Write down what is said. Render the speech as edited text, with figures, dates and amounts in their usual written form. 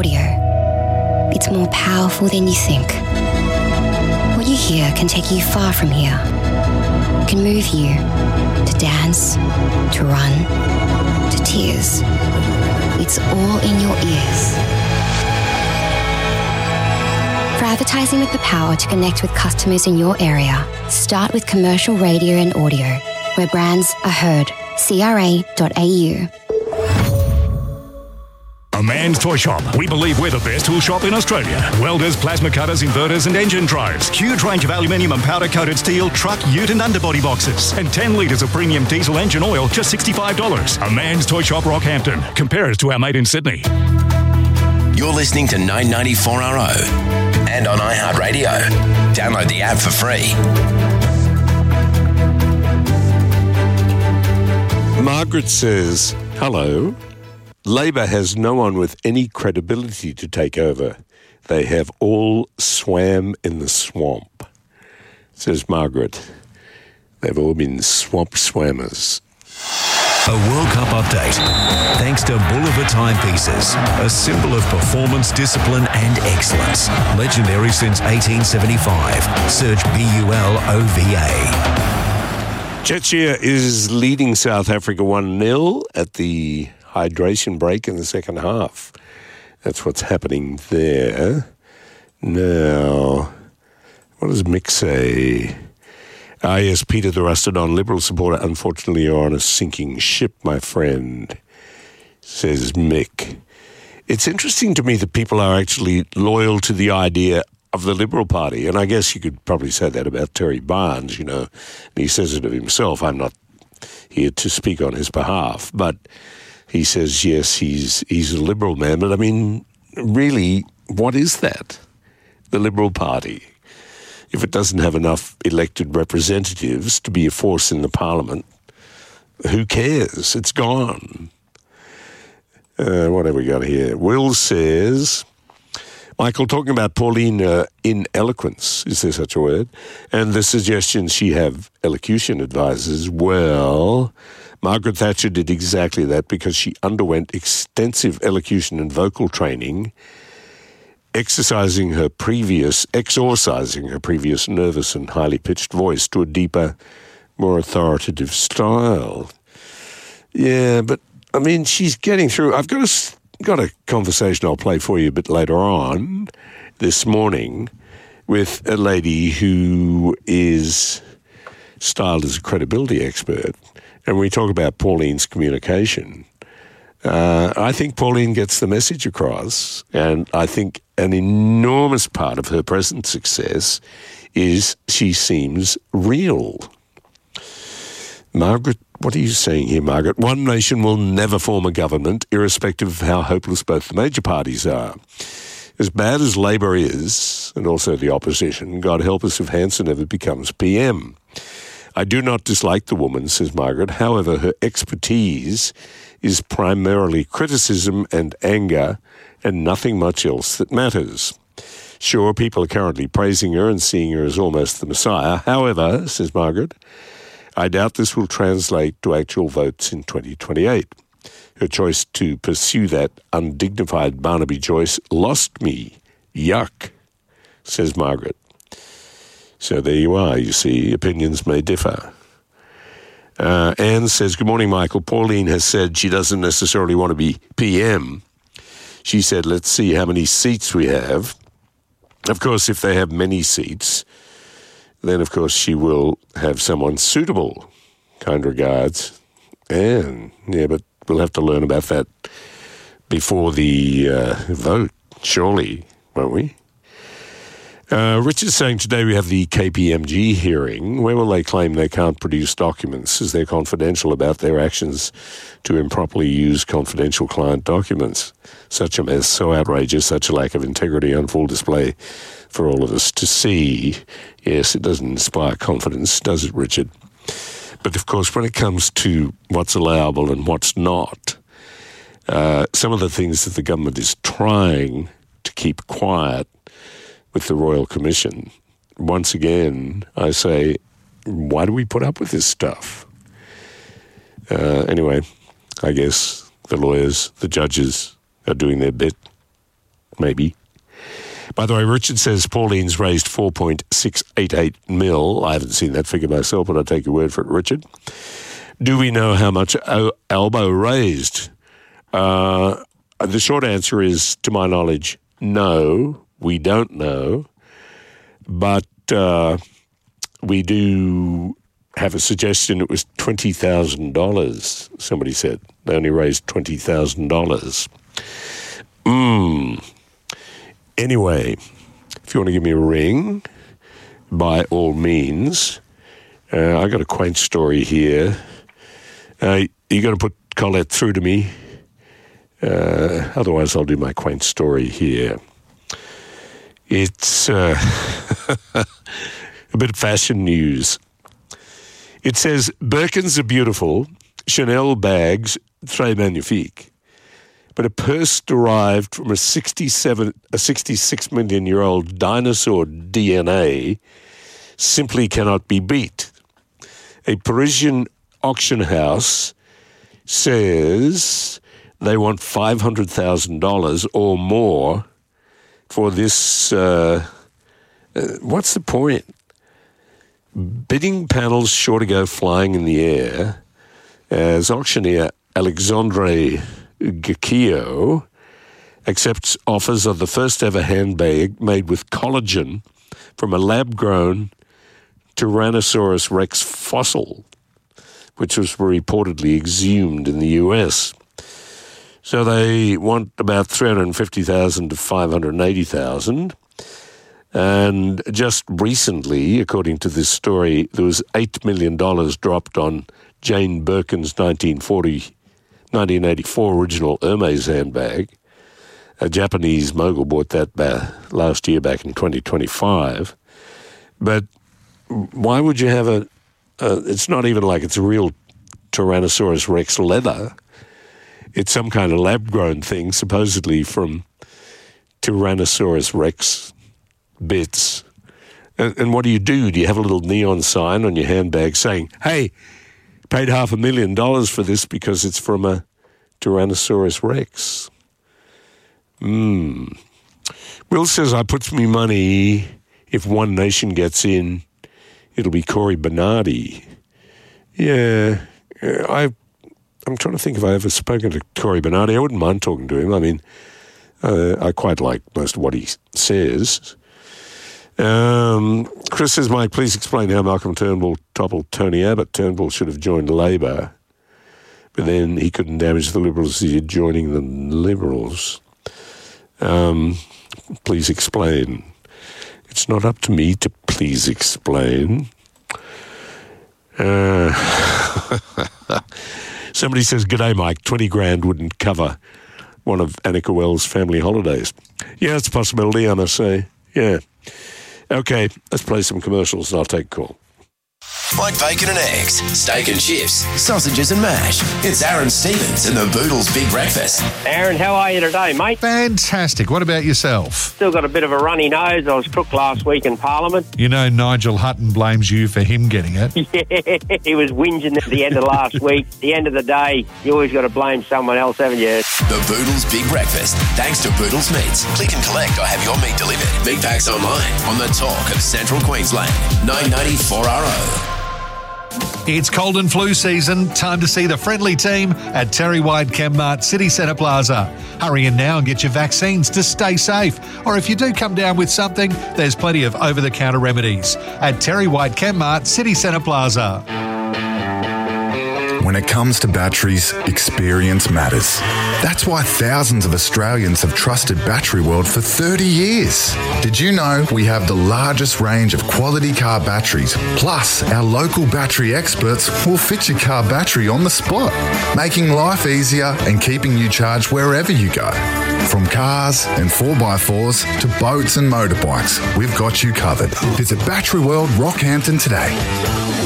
audio. It's more powerful than you think. What you hear can take you far from here. Can move you to dance, to run, to tears. It's all in your ears. For advertising with the power to connect with customers in your area, start with commercial radio and audio, where brands are heard. CRA.au. A Man's Toy Shop. We believe we're the best tool shop in Australia. Welders, plasma cutters, inverters and engine drives. Huge range of aluminium and powder-coated steel, truck, ute and underbody boxes. And 10 litres of premium diesel engine oil, just $65. A Man's Toy Shop, Rockhampton. Compare us to our mate in Sydney. You're listening to 994RO and on iHeartRadio. Download the app for free. Margaret says, hello. Labor has no one with any credibility to take over. They have all swam in the swamp. Says Margaret. They've all been swamp swammers. A World Cup update. Thanks to Bulova Timepieces, a symbol of performance, discipline and excellence. Legendary since 1875. Search BULOVA. Czechia is leading South Africa 1-0 at the hydration break in the second half. That's what's happening there. Now, what does Mick say? Ah, yes, Peter the Rustodon, Liberal supporter. Unfortunately, you're on a sinking ship, my friend, says Mick. It's interesting to me that people are actually loyal to the idea of the Liberal Party. And I guess you could probably say that about Terry Barnes, you know. And he says it of himself. I'm not here to speak on his behalf. But he says, yes, he's a Liberal man. But, I mean, really, what is that? The Liberal Party. If it doesn't have enough elected representatives to be a force in the Parliament, who cares? It's gone. What have we got here? Will says, Michael, talking about Pauline ineloquence, is there such a word? And the suggestion she have elocution advisors. Well, Margaret Thatcher did exactly that because she underwent extensive elocution and vocal training, exorcising her previous nervous and highly pitched voice to a deeper, more authoritative style. Yeah, but, I mean, she's getting through. I've got a conversation I'll play for you a bit later on this morning with a lady who is styled as a credibility expert, and we talk about Pauline's communication. I think Pauline gets the message across, and I think an enormous part of her present success is she seems real. Margaret, what are you saying here, Margaret? One nation will never form a government, irrespective of how hopeless both the major parties are. As bad as Labor is, and also the opposition, God help us if Hanson ever becomes PM. I do not dislike the woman, says Margaret. However, her expertise is primarily criticism and anger and nothing much else that matters. Sure, people are currently praising her and seeing her as almost the Messiah. However, says Margaret, I doubt this will translate to actual votes in 2028. Her choice to pursue that undignified Barnaby Joyce lost me. Yuck, says Margaret. So there you are, you see, opinions may differ. Anne says, good morning, Michael. Pauline has said she doesn't necessarily want to be PM. She said, let's see how many seats we have. Of course, if they have many seats, then, of course, she will have someone suitable. Kind regards. Anne. Yeah, but we'll have to learn about that before the vote, surely, won't we? Richard's saying today we have the KPMG hearing. Where will they claim they can't produce documents as they're confidential about their actions to improperly use confidential client documents? Such a mess, so outrageous, such a lack of integrity on full display for all of us to see. Yes, it doesn't inspire confidence, does it, Richard? But, of course, when it comes to what's allowable and what's not, some of the things that the government is trying to keep quiet with the Royal Commission, once again, I say, why do we put up with this stuff? Anyway, I guess the lawyers, the judges are doing their bit. maybe. By the way, Richard says Pauline's raised 4.688 mil. I haven't seen that figure myself, but I'll take your word for it, Richard. Do we know how much Albo raised? The short answer is, to my knowledge, no, we don't know. But we do have a suggestion. It was $20,000, somebody said. They only raised $20,000. Anyway, if you want to give me a ring, by all means. I got a quaint story here. You got to put Colette through to me. Otherwise, I'll do my quaint story here. It's a bit of fashion news. It says, Birkins are beautiful, Chanel bags, très magnifique. But a purse derived from a 66 million-year-old dinosaur DNA simply cannot be beat. A Parisian auction house says they want $500,000 or more for this. What's the point? Bidding panels sure to go flying in the air as auctioneer Alexandre Gacchio accepts offers of the first ever handbag made with collagen from a lab-grown Tyrannosaurus rex fossil, which was reportedly exhumed in the US. So they want about $350,000 to $580,000. And just recently, according to this story, there was $8 million dropped on Jane Birkin's 1984 original Hermes handbag. A Japanese mogul bought that last year, back in 2025. But why would you have it's not even like it's a real Tyrannosaurus rex leather. It's some kind of lab-grown thing, supposedly from Tyrannosaurus rex bits. And what do? Do you have a little neon sign on your handbag saying, hey, paid $500,000 for this because it's from a Tyrannosaurus rex? Will says, I puts me money, if One Nation gets in, it'll be Cory Bernardi. Yeah, I'm trying to think if I ever spoken to Cory Bernardi. I wouldn't mind talking to him. I mean, I quite like most of what he says. Chris says, Mike, please explain how Malcolm Turnbull toppled Tony Abbott. Turnbull should have joined Labor, but then he couldn't damage the Liberals as he did joining the Liberals. Please explain. It's not up to me to please explain. Somebody says, G'day, Mike, 20 grand wouldn't cover one of Annika Wells' family holidays. Yeah, it's a possibility, I must say. Yeah. Okay, let's play some commercials and I'll take a call. Like bacon and eggs, steak and chips, sausages and mash. It's Aaron Stevens and the Boodles Big Breakfast. Aaron, how are you today, mate? Fantastic. What about yourself? Still got a bit of a runny nose. I was crook last week in Parliament. You know Nigel Hutton blames you for him getting it. Yeah, he was whinging at the end of last week. At the end of the day, you always got to blame someone else, haven't you? The Boodles Big Breakfast, thanks to Boodles Meats. Click and collect or have your meat delivered. Big packs online on the talk of Central Queensland. 994RO. It's cold and flu season. Time to see the friendly team at Terry White Chemmart City Centre Plaza. Hurry in now and get your vaccines to stay safe. Or if you do come down with something, there's plenty of over-the-counter remedies at Terry White Chemmart City Centre Plaza. When it comes to batteries, experience matters. That's why thousands of Australians have trusted Battery World for 30 years. Did you know we have the largest range of quality car batteries? Plus, our local battery experts will fit your car battery on the spot, making life easier and keeping you charged wherever you go. From cars and 4x4s to boats and motorbikes, we've got you covered. Visit Battery World Rockhampton today.